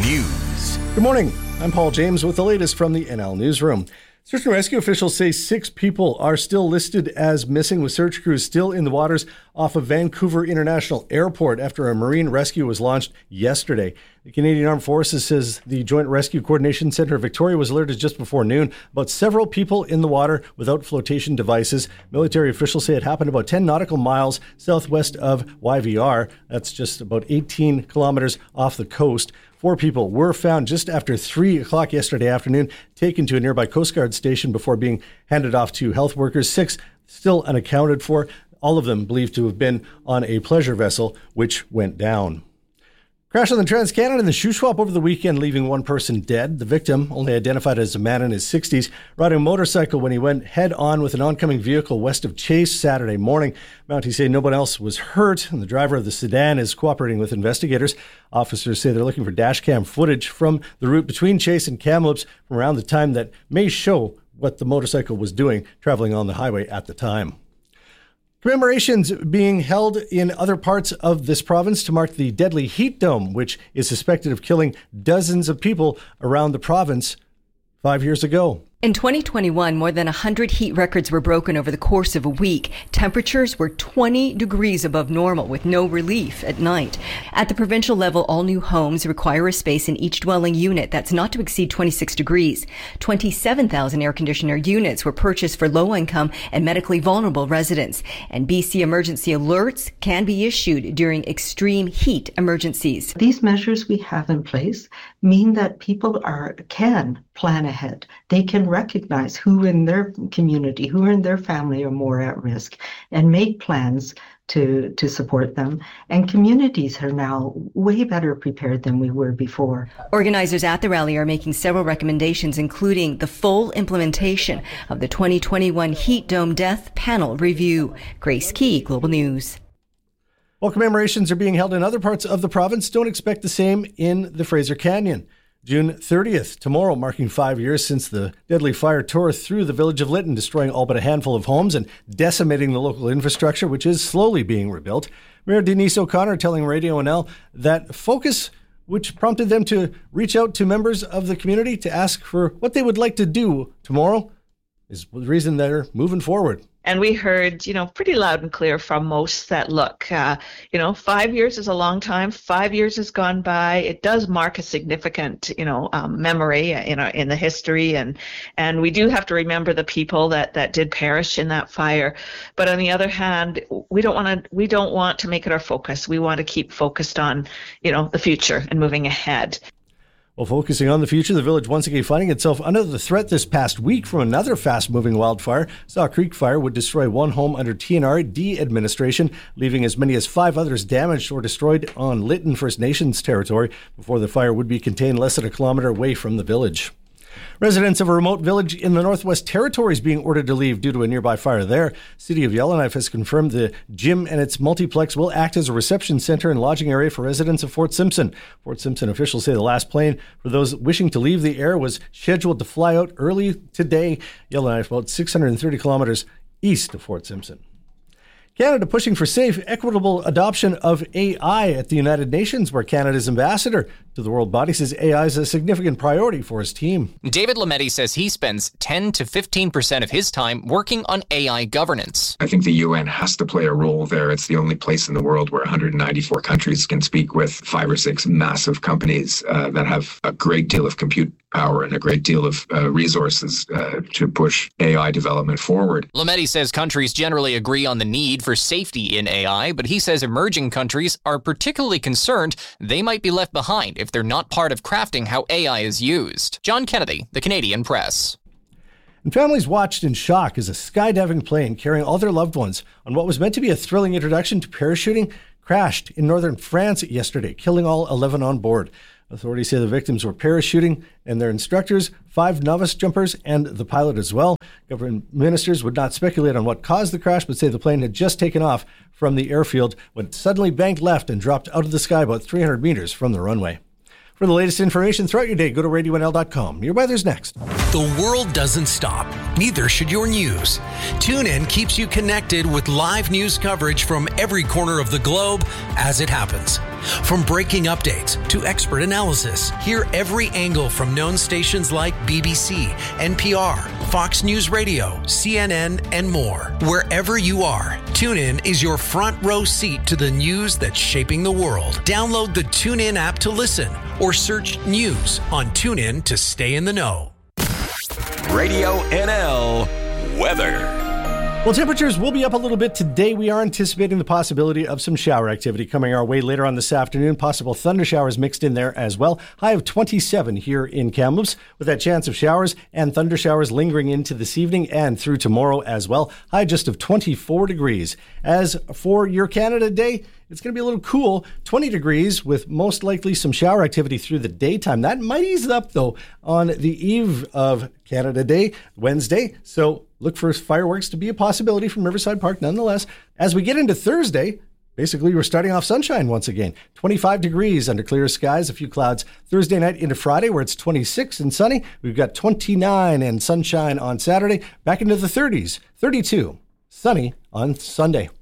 News. Good morning. I'm Paul James with the latest from the NL Newsroom. Search and rescue officials say 6 people are still listed as missing, with search crews still in the waters off of Vancouver International Airport after a marine rescue was launched yesterday. The Canadian Armed Forces says the Joint Rescue Coordination Centre of Victoria was alerted just before noon about several people in the water without flotation devices. Military officials say it happened about 10 nautical miles southwest of YVR. That's just about 18 kilometers off the coast. 4 people were found just after 3 o'clock yesterday afternoon, taken to a nearby Coast Guard station before being handed off to health workers. 6 still unaccounted for, all of them believed to have been on a pleasure vessel, which went down. Crash on the Trans-Canada in the Shuswap over the weekend, leaving 1 person dead. The victim, only identified as a man in his 60s, riding a motorcycle when he went head-on with an oncoming vehicle west of Chase Saturday morning. Mounties say no one else was hurt, and the driver of the sedan is cooperating with investigators. Officers say they're looking for dashcam footage from the route between Chase and Kamloops from around the time that may show what the motorcycle was doing traveling on the highway at the time. Commemorations being held in other parts of this province to mark the deadly heat dome, which is suspected of killing dozens of people around the province 5 years ago. In 2021, more than 100 heat records were broken over the course of a week. Temperatures were 20 degrees above normal with no relief at night. At the provincial level, all new homes require a space in each dwelling unit that's not to exceed 26 degrees. 27,000 air conditioner units were purchased for low-income and medically vulnerable residents. And BC emergency alerts can be issued during extreme heat emergencies. These measures we have in place mean that people can plan ahead. They can recognize who in their community, who in their family are more at risk, and make plans to support them. And communities are now way better prepared than we were before. Organizers at the rally are making several recommendations, including the full implementation of the 2021 Heat Dome Death Panel Review. Grace Key, Global News. While commemorations are being held in other parts of the province, don't expect the same in the Fraser Canyon. June 30th, tomorrow, marking 5 years since the deadly fire tore through the village of Lytton, destroying all but a handful of homes and decimating the local infrastructure, which is slowly being rebuilt. Mayor Denise O'Connor telling Radio NL that focus, which prompted them to reach out to members of the community to ask for what they would like to do tomorrow, is the reason they're moving forward. And we heard, pretty loud and clear from most that, look, 5 years is a long time. 5 years has gone by. It does mark a significant, memory, in the history. And we do have to remember the people that did perish in that fire. But on the other hand, we don't want to make it our focus. We want to keep focused on, the future and moving ahead. Well, focusing on the future, the village once again finding itself under the threat this past week from another fast-moving wildfire. Saw Creek Fire would destroy 1 home under TNRD administration, leaving as many as 5 others damaged or destroyed on Lytton First Nations territory before the fire would be contained less than a kilometer away from the village. Residents of a remote village in the Northwest Territories being ordered to leave due to a nearby fire there. City of Yellowknife has confirmed the gym and its multiplex will act as a reception center and lodging area for residents of Fort Simpson. Fort Simpson officials say the last plane for those wishing to leave the air was scheduled to fly out early today. Yellowknife, about 630 kilometers east of Fort Simpson. Canada pushing for safe, equitable adoption of AI at the United Nations, where Canada's ambassador to the world body says AI is a significant priority for his team. David Lametti says he spends 10 to 15% of his time working on AI governance. I think the UN has to play a role there. It's the only place in the world where 194 countries can speak with 5 or 6 massive companies that have a great deal of compute power and a great deal of resources to push AI development forward. Lametti says countries generally agree on the need for safety in AI, but he says emerging countries are particularly concerned they might be left behind if they're not part of crafting how AI is used. John Kennedy, The Canadian Press. And families watched in shock as a skydiving plane carrying all their loved ones on what was meant to be a thrilling introduction to parachuting crashed in northern France yesterday, killing all 11 on board. Authorities say the victims were parachuting and their instructors, 5 novice jumpers, and the pilot as well. Government ministers would not speculate on what caused the crash, but say the plane had just taken off from the airfield when it suddenly banked left and dropped out of the sky about 300 meters from the runway. For the latest information throughout your day, go to RadioNL.com. Your weather's next. The world doesn't stop. Neither should your news. TuneIn keeps you connected with live news coverage from every corner of the globe as it happens. From breaking updates to expert analysis, hear every angle from known stations like BBC, NPR, Fox News Radio, CNN, and more. Wherever you are, TuneIn is your front row seat to the news that's shaping the world. Download the TuneIn app to listen or search News on TuneIn to stay in the know. Radio NL weather. Well, temperatures will be up a little bit today. We are anticipating the possibility of some shower activity coming our way later on this afternoon. Possible thunder showers mixed in there as well. High of 27 here in Kamloops, with that chance of showers and thunder showers lingering into this evening and through tomorrow as well. High just of 24 degrees. As for your Canada Day, it's going to be a little cool, 20 degrees with most likely some shower activity through the daytime. That might ease up, though, on the eve of Canada Day, Wednesday. So look for fireworks to be a possibility from Riverside Park nonetheless. As we get into Thursday, basically we're starting off sunshine once again. 25 degrees under clear skies, a few clouds Thursday night into Friday where it's 26 and sunny. We've got 29 and sunshine on Saturday, back into the 30s, 32, sunny on Sunday.